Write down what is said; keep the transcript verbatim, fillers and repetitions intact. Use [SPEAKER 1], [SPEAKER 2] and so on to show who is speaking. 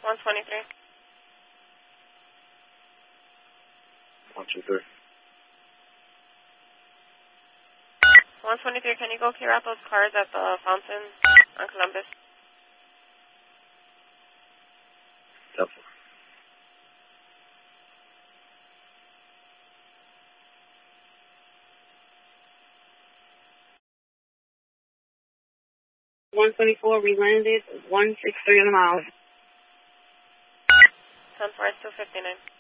[SPEAKER 1] one twenty-three.
[SPEAKER 2] one two three.
[SPEAKER 1] one twenty-three, can you go clear out those cars at the fountain on Columbus?
[SPEAKER 2] Definitely.
[SPEAKER 3] one twenty-four, we landed one six three on the mile.
[SPEAKER 1] ten four, two fifty-nine.